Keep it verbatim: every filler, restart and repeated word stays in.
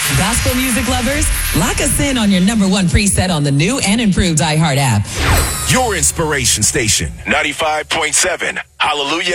Gospel music lovers, lock us in on your number one preset on the new and improved iHeart app. Your inspiration station, ninety-five point seven. Hallelujah.